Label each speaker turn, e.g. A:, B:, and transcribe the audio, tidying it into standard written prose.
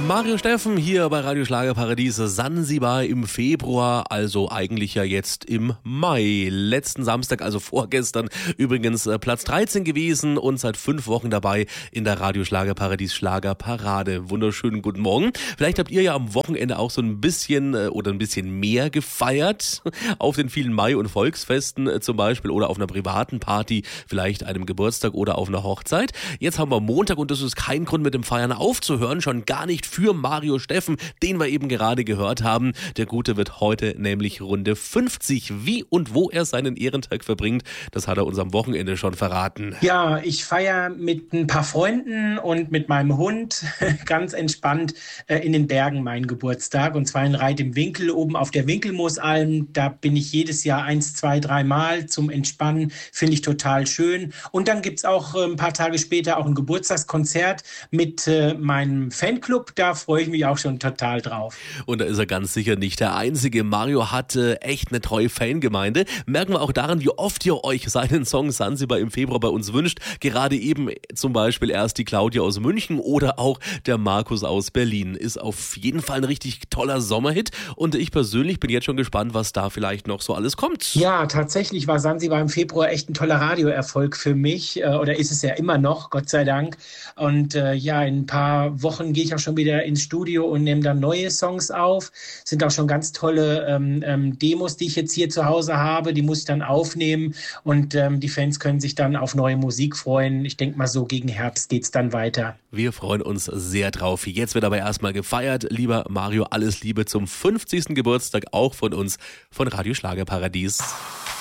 A: Mario Steffen hier bei Radio Schlagerparadies Sansibar im Februar, also eigentlich ja jetzt im Mai. Letzten Samstag, also vorgestern, übrigens Platz 13 gewesen und seit 5 Wochen dabei in der Radio Schlagerparadies Schlagerparade. Wunderschönen guten Morgen. Vielleicht habt ihr ja am Wochenende auch so ein bisschen oder ein bisschen mehr gefeiert auf den vielen Mai- und Volksfesten zum Beispiel oder auf einer privaten Party, vielleicht einem Geburtstag oder auf einer Hochzeit. Jetzt haben wir Montag und das ist kein Grund mit dem Feiern aufzuhören, schon gar nicht für Mario Steffen, den wir eben gerade gehört haben. Der Gute wird heute nämlich Runde 50. Wie und wo er seinen Ehrentag verbringt, das hat er uns am Wochenende schon verraten.
B: Ja, ich feiere mit ein paar Freunden und mit meinem Hund ganz entspannt in den Bergen meinen Geburtstag. Und zwar in Reit im Winkel, oben auf der Winkelmoosalm. Da bin ich jedes Jahr 1, 2, 3 Mal zum Entspannen. Finde ich total schön. Und dann gibt's auch ein paar Tage später auch ein Geburtstagskonzert mit meinem Fanclub. Da freue ich mich auch schon total drauf.
A: Und da ist er ganz sicher nicht der Einzige. Mario hat echt eine treue Fangemeinde. Merken wir auch daran, wie oft ihr euch seinen Song Sansibar im Februar bei uns wünscht. Gerade eben zum Beispiel erst die Claudia aus München oder auch der Markus aus Berlin. Ist auf jeden Fall ein richtig toller Sommerhit. Und ich persönlich bin jetzt schon gespannt, was da vielleicht noch so alles kommt.
B: Ja, tatsächlich war Sansibar im Februar echt ein toller Radioerfolg für mich. Oder ist es ja immer noch, Gott sei Dank. Und ja, in ein paar Wochen gehe ich auch schon wieder ins Studio und nehme dann neue Songs auf. Sind auch schon ganz tolle Demos, die ich jetzt hier zu Hause habe. Die muss ich dann aufnehmen und die Fans können sich dann auf neue Musik freuen. Ich denke mal so gegen Herbst geht's dann weiter.
A: Wir freuen uns sehr drauf. Jetzt wird aber erstmal gefeiert. Lieber Mario, alles Liebe zum 50. Geburtstag auch von uns von Radio Schlagerparadies.